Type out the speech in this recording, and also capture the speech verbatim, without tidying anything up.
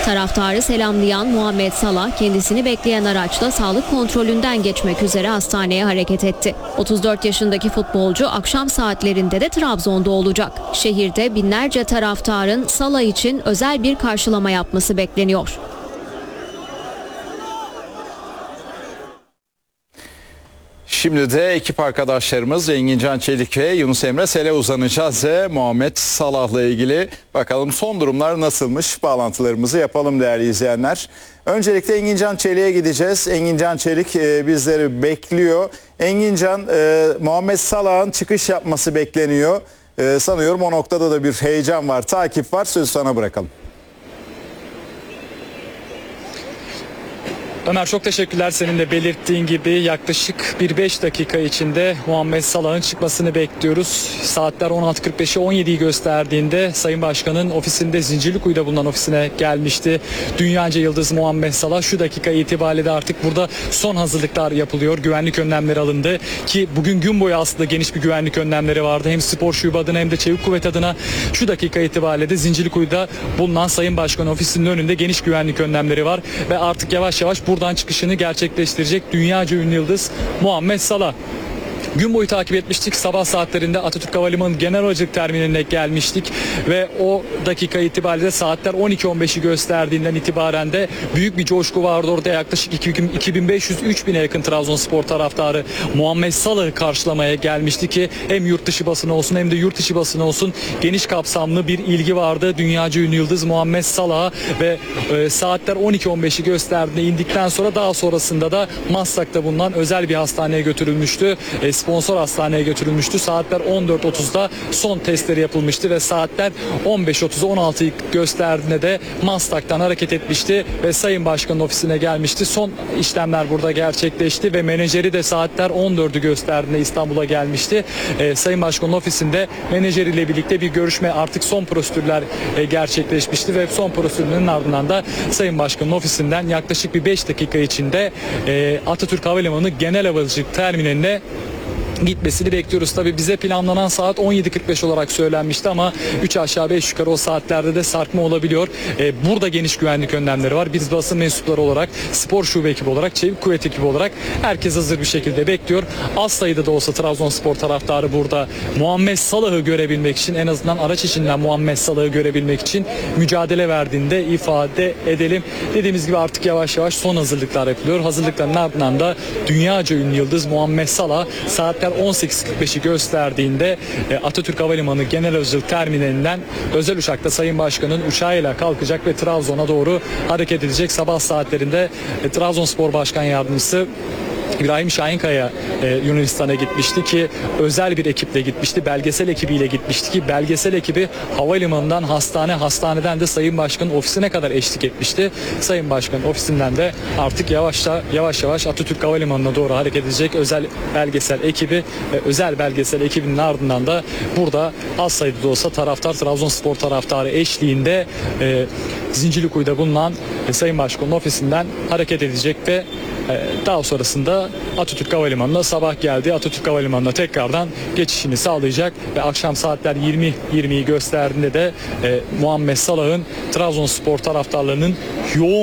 Taraftarı selamlayan Muhammed Salah kendisini bekleyen araçla sağlık kontrolünden geçmek üzere hastaneye hareket etti. otuz dört yaşındaki futbolcu akşam saatlerinde de Trabzon'da olacak. Şehirde binlerce taraftarın Salah için özel bir karşılama yapması bekleniyor. Şimdi de ekip arkadaşlarımız Engincan Çelik ve Yunus Emre Sel'e uzanacağız ve Muhammed Salah'la ilgili bakalım son durumlar nasılmış, bağlantılarımızı yapalım değerli izleyenler. Öncelikle Engincan Çelik'e gideceğiz. Engincan Çelik e, bizleri bekliyor. Engincan, e, Muhammed Salah'ın çıkış yapması bekleniyor. E, sanıyorum o noktada da bir heyecan var, takip var. Sözü sana bırakalım. Ömer, çok teşekkürler. Senin de belirttiğin gibi yaklaşık bir beş dakika içinde Muhammed Salah'ın çıkmasını bekliyoruz. Saatler on altı kırk beşi on yediyi gösterdiğinde Sayın Başkan'ın ofisinde, Zincirlikuyu'da bulunan ofisine gelmişti. Dünyaca yıldız Muhammed Salah şu dakika itibariyle de artık burada son hazırlıklar yapılıyor. Güvenlik önlemleri alındı ki bugün gün boyu aslında geniş bir güvenlik önlemleri vardı. Hem spor şube adına hem de çevik kuvvet adına şu dakika itibariyle de Zincirlikuyu'da bulunan Sayın Başkan ofisinin önünde geniş güvenlik önlemleri var ve artık yavaş yavaş bu buradan çıkışını gerçekleştirecek dünyaca ünlü yıldız Muhammed Salah. Gün boyu takip etmiştik. Sabah saatlerinde Atatürk Havalimanı Genel Havacılık Terminaline gelmiştik ve o dakika itibariyle saatler on iki on beşi gösterdiğinden itibaren de büyük bir coşku vardı orada. Yaklaşık iki bin beş yüz üç bine yakın Trabzonspor taraftarı Muhammed Salah'ı karşılamaya gelmişti ki hem yurt dışı basını olsun hem de yurt içi basını olsun geniş kapsamlı bir ilgi vardı dünyaca ünlü yıldız Muhammed Salah'a ve e, saatler on iki on beşi gösterdiğinde indikten sonra daha sonrasında da Maslak'ta bulunan özel bir hastaneye götürülmüştü. E, sponsor hastaneye götürülmüştü. Saatler on dört otuzda son testleri yapılmıştı ve saatler on beş otuz on altıyı gösterdiğinde de Maslak'tan hareket etmişti ve Sayın Başkan'ın ofisine gelmişti. Son işlemler burada gerçekleşti ve menajeri de saatler on dördü gösterdiğinde İstanbul'a gelmişti. Ee, Sayın Başkan'ın ofisinde menajeriyle birlikte bir görüşme, artık son prosedürler e, gerçekleşmişti ve son prosedürlerin ardından da Sayın Başkan'ın ofisinden yaklaşık bir beş dakika içinde e, Atatürk Havalimanı Genel Havacılık Terminaline gitmesini bekliyoruz. Tabii bize planlanan saat on yedi kırk beş olarak söylenmişti ama üç aşağı beş yukarı o saatlerde de sarkma olabiliyor. Ee, burada geniş güvenlik önlemleri var. Biz basın mensupları olarak, spor şube ekibi olarak, çevik kuvvet ekibi olarak herkes hazır bir şekilde bekliyor. Az sayıda da olsa Trabzonspor taraftarı burada Muhammed Salah'ı görebilmek için, en azından araç içinden Muhammed Salah'ı görebilmek için mücadele verdiğinde ifade edelim. Dediğimiz gibi artık yavaş yavaş son hazırlıklar yapılıyor. Hazırlıkların ardından da dünyaca ünlü yıldız Muhammed Salah saatler on sekiz kırk beşi gösterdiğinde Atatürk Havalimanı Genel Havacılık Terminalinden özel uçakta Sayın Başkan'ın uçağıyla kalkacak ve Trabzon'a doğru hareket edecek. Sabah saatlerinde Trabzonspor Başkan Yardımcısı İbrahim Şahinkaya e, Yunanistan'a gitmişti ki özel bir ekiple gitmişti. Belgesel ekibiyle gitmişti ki belgesel ekibi havalimanından hastane, hastaneden de Sayın Başkan'ın ofisine kadar eşlik etmişti. Sayın Başkan'ın ofisinden de artık yavaşça yavaş yavaş Atatürk Havalimanı'na doğru hareket edecek özel belgesel ekibi ve özel belgesel ekibinin ardından da burada az sayıda da olsa taraftar, Trabzonspor taraftarı eşliğinde e, Zincirlikuyu'da bulunan e, Sayın Başkan'ın ofisinden hareket edecek ve daha sonrasında Atatürk Havalimanı'na sabah geldi. Atatürk Havalimanı'na tekrardan geçişini sağlayacak ve akşam saatler yirmi yirmiyi gösterdiğinde de e, Muhammed Salah'ın Trabzonspor taraftarlarının yoğun